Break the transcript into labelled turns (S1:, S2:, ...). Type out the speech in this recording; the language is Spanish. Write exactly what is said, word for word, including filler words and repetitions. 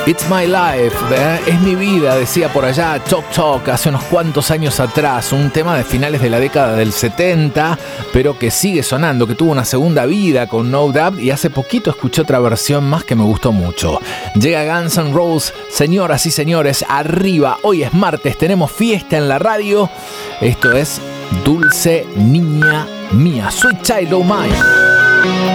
S1: It's my life, ¿eh? Es mi vida, decía por allá Tok Tok hace unos cuantos años atrás. Un tema de finales de la década del setenta, pero que sigue sonando, que tuvo una segunda vida con No Doubt, y hace poquito escuché otra versión más que me gustó mucho. Llega Guns N' Roses, señoras y señores, arriba. Hoy es martes, tenemos fiesta en la radio. Esto es Dulce Niña Mía, Sweet Child O' Mine.